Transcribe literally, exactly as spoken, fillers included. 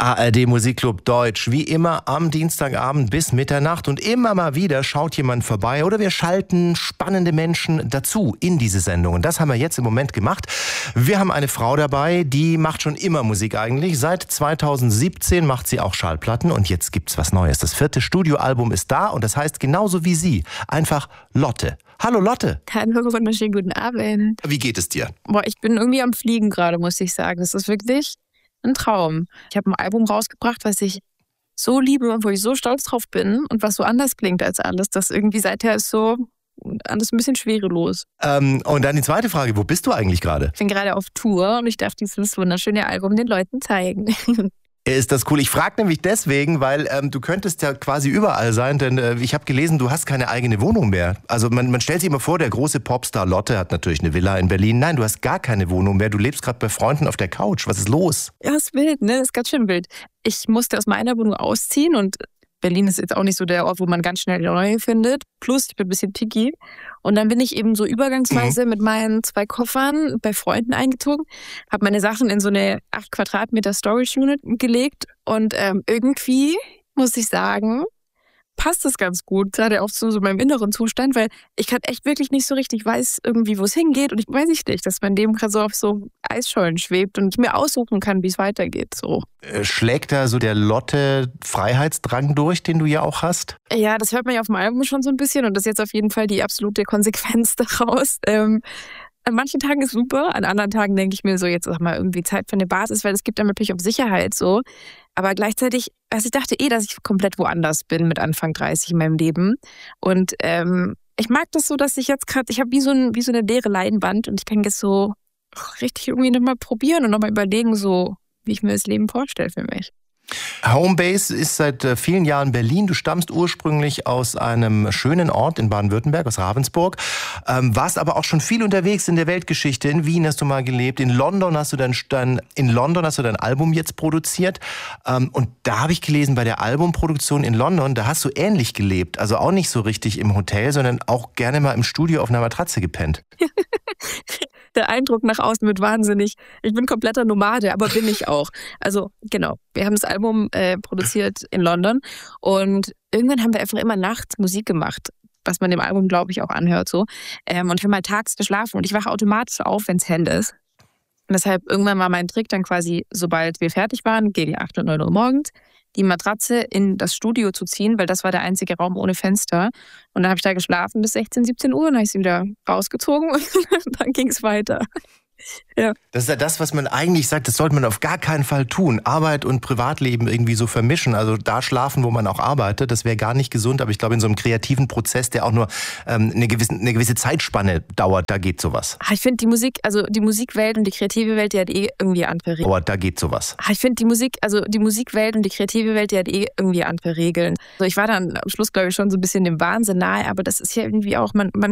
A R D Musikclub Deutsch, wie immer am Dienstagabend bis Mitternacht und immer mal wieder schaut jemand vorbei oder wir schalten spannende Menschen dazu in diese Sendung. Und das haben wir jetzt im Moment gemacht. Wir haben eine Frau dabei, die macht schon immer Musik eigentlich. Seit zweitausendsiebzehn macht sie auch Schallplatten und jetzt gibt's was Neues. Das vierte Studioalbum ist da und das heißt genauso wie sie, einfach Lotte. Hallo Lotte. Hallo, wunderschönen guten Abend. Wie geht es dir? Boah, ich bin irgendwie am Fliegen gerade, muss ich sagen. Das ist wirklich ein Traum. Ich habe ein Album rausgebracht, was ich so liebe und wo ich so stolz drauf bin und was so anders klingt als alles. Das irgendwie seither ist so alles ein bisschen schwerelos. Ähm, und dann die zweite Frage, wo bist du eigentlich gerade? Ich bin gerade auf Tour und ich darf dieses wunderschöne Album den Leuten zeigen. Ist das cool? Ich frage nämlich deswegen, weil ähm, du könntest ja quasi überall sein, denn äh, ich habe gelesen, du hast keine eigene Wohnung mehr. Also man, man stellt sich immer vor, der große Popstar Lotte hat natürlich eine Villa in Berlin. Nein, du hast gar keine Wohnung mehr. Du lebst gerade bei Freunden auf der Couch. Was ist los? Ja, ist wild, ne? Das ist ganz schön wild. Ich musste aus meiner Wohnung ausziehen und Berlin ist jetzt auch nicht so der Ort, wo man ganz schnell eine neue findet. Plus, ich bin ein bisschen picky. Und dann bin ich eben so übergangsweise mhm. mit meinen zwei Koffern bei Freunden eingezogen, habe meine Sachen in so eine acht Quadratmeter Storage Unit gelegt und ähm, irgendwie, muss ich sagen, passt das ganz gut, gerade auch zu so meinem inneren Zustand, weil ich gerade echt wirklich nicht so richtig weiß irgendwie, wo es hingeht und ich weiß nicht, dass mein Leben gerade so auf so Eisschollen schwebt und ich mir aussuchen kann, wie es weitergeht. So. Schlägt da so der Lotte-Freiheitsdrang durch, den du ja auch hast? Ja, das hört man ja auf dem Album schon so ein bisschen und das ist jetzt auf jeden Fall die absolute Konsequenz daraus. Ähm, An manchen Tagen ist super, an anderen Tagen denke ich mir so, jetzt sag mal irgendwie Zeit für eine Basis, weil es gibt dann natürlich auch Sicherheit so. Aber gleichzeitig, also ich dachte eh, dass ich komplett woanders bin mit Anfang dreißig in meinem Leben. Und ähm, ich mag das so, dass ich jetzt gerade, ich habe wie so ein, wie so eine leere Leinwand und ich kann jetzt so richtig irgendwie nochmal probieren und nochmal überlegen, so wie ich mir das Leben vorstelle für mich. Homebase ist seit vielen Jahren Berlin. Du stammst ursprünglich aus einem schönen Ort in Baden-Württemberg, aus Ravensburg. Ähm, warst aber auch schon viel unterwegs in der Weltgeschichte. In Wien hast du mal gelebt. In London hast du dein, dein, in London hast du dein Album jetzt produziert. Ähm, und da habe ich gelesen, bei der Albumproduktion in London, da hast du ähnlich gelebt. Also auch nicht so richtig im Hotel, sondern auch gerne mal im Studio auf einer Matratze gepennt. Der Eindruck nach außen wird wahnsinnig. Ich bin kompletter Nomade, aber bin ich auch. Also genau, wir haben das Album äh, produziert in London und irgendwann haben wir einfach immer nachts Musik gemacht, was man dem Album, glaube ich, auch anhört so. Ähm, und ich habe mal tags geschlafen und ich wache automatisch auf, wenn es hell ist. Und deshalb irgendwann war mein Trick dann quasi, sobald wir fertig waren, gegen acht und neun Uhr morgens, die Matratze in das Studio zu ziehen, weil das war der einzige Raum ohne Fenster. Und dann habe ich da geschlafen bis sechzehn, siebzehn Uhr, dann habe ich sie wieder rausgezogen und dann ging es weiter. Ja. Das ist ja das, was man eigentlich sagt, das sollte man auf gar keinen Fall tun. Arbeit und Privatleben irgendwie so vermischen. Also da schlafen, wo man auch arbeitet, das wäre gar nicht gesund. Aber ich glaube, in so einem kreativen Prozess, der auch nur ähm, eine, gewisse, eine gewisse Zeitspanne dauert, da geht sowas. Ich finde die Musik, also die Musikwelt und die kreative Welt, die hat eh irgendwie andere Regeln. Aber da geht sowas. Ich finde die Musik, also die Musikwelt und die kreative Welt, die hat eh irgendwie andere Regeln. Also ich war dann am Schluss, glaube ich, schon so ein bisschen dem Wahnsinn nahe, aber das ist ja irgendwie auch, man, man